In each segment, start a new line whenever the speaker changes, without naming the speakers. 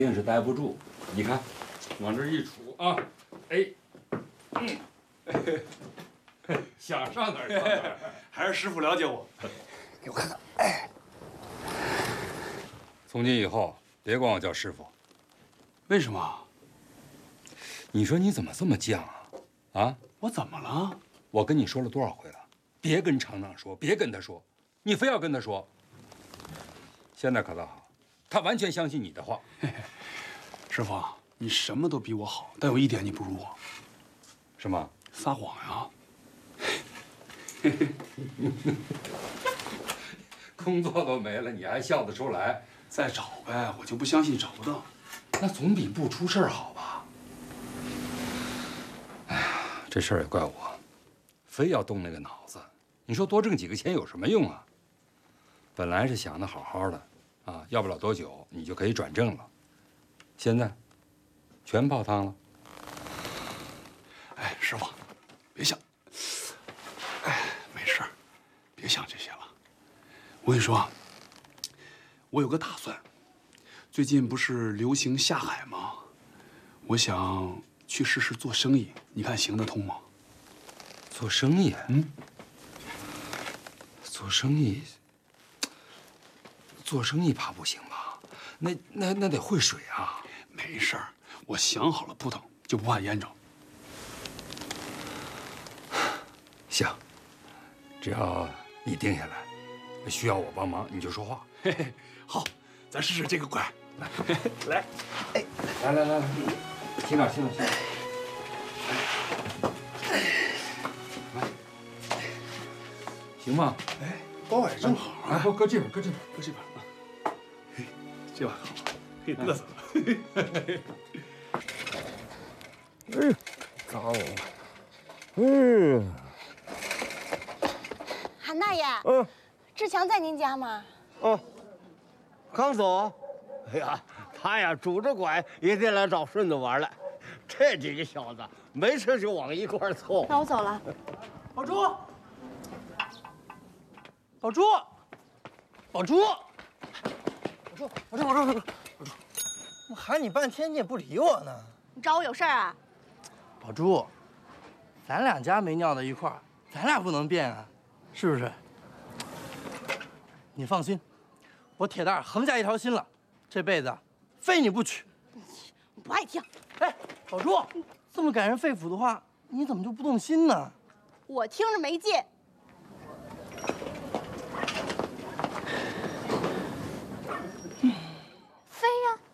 定是待不住。你看，往这一杵啊，哎，想上哪儿上哪儿。
还是师傅了解我。
给我看看，哎，
从今以后别管我叫师傅。
为什么？
你说你怎么这么犟啊？啊？
我怎么了？
我跟你说了多少回了，别跟厂长说，别跟他说，你非要跟他说。现在可倒好，他完全相信你的话。
师傅，你什么都比我好，但有一点你不如我，
什么？
撒谎呀！
工作都没了，你还笑得出来？
再找呗，我就不相信找不到。
那总比不出事儿好吧？哎呀，这事儿也怪我，非要动那个脑子。你说多挣几个钱有什么用啊？本来是想的好好的，啊，要不了多久你就可以转正了，现在全泡汤了。
哎，师傅，别想，哎，没事儿，别想这些了。我跟你说，我有个打算。最近不是流行下海吗？我想去试试做生意，你看行得通吗？
做生意？
嗯，
做生意，做生意怕不行吧？那得会水啊。
没事儿，我想好了扑腾，就不怕淹着。
行，只要你定下来，需要我帮忙你就说话。
嘿嘿，好，咱试试这个拐。来，
哎，来，听着。来，行吗？
哎，包矮正好啊！
搁这边，搁这边
啊！嘿，这把好，可以嘚瑟了。
脏了。
韩大爷，志强在您家吗？
刚走。哎呀，他呀拄着拐也得来找顺子玩来。这几个小子没事就往一块凑。
那我走了。
宝珠，我喊你半天你也不理我呢。
你找我有事儿啊？
宝珠，咱两家没尿到一块儿，咱俩不能变啊，是不是？你放心，我铁蛋儿横下一条心了，这辈子非你不娶。
我不爱听。
哎，宝珠，这么感人肺腑的话，你怎么就不动心呢？
我听着没劲。飞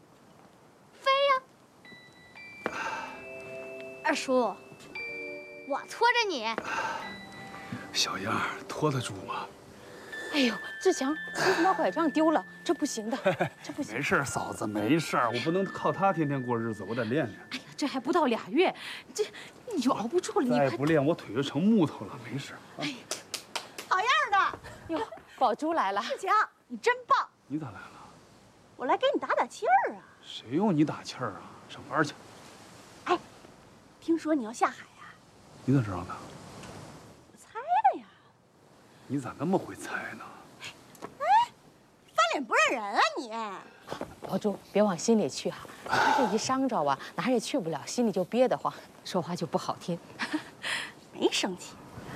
呀！二叔，我拖着你。
小样儿，拖得住吗？
哎呦，志强，你怎么把拐杖丢了？这不行的，这不行。
没事，嫂子，没事，我不能靠他天天过日子，我得练练。
哎呀，这还不到2月，你就熬不住了。你
再不练，我腿就成木头了。没事。
哎呀，
好样的！
哟，宝珠来了。
志强，你真棒！
你咋来了？
我来给你打打气儿啊。
谁用你打气儿啊？上班去。
哎，听说你要下海呀？
你咋知道的？
我猜的呀。
你咋那么会猜呢？
哎，翻脸不认人啊你！
宝珠，别往心里去哈，他这一伤着啊，哪儿也去不了，心里就憋得慌，说话就不好听。
没生气，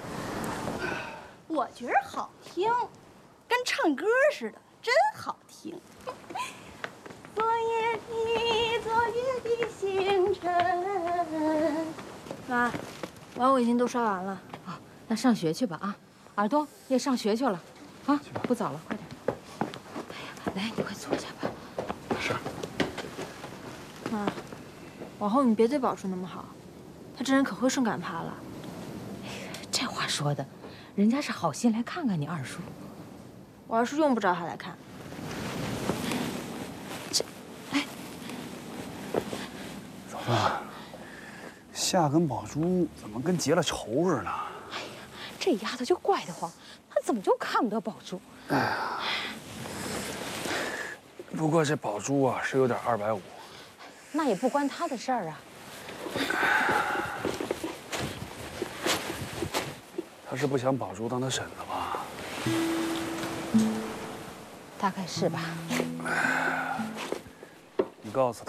我觉得好听，跟唱歌似的，真好听。昨夜的星辰。
妈，碗我已经都刷完了。
啊，那上学去吧啊，耳朵也上学去了，啊，不早了，快点。哎呀，来，你快坐下吧。
是。
妈，往后你别对宝珠那么好，他这人可会顺杆爬了。
这话说的，人家是好心来看看你二叔。
我二叔用不着他来看。
嫂子，夏跟宝珠怎么跟结了仇似的？
哎呀，这丫头就怪得慌，她怎么就看不得宝珠？
哎呀，不过这宝珠啊是有点250。
那也不关她的事儿啊。
他是不想宝珠当他婶子吧？
大概是吧。
你告诉他。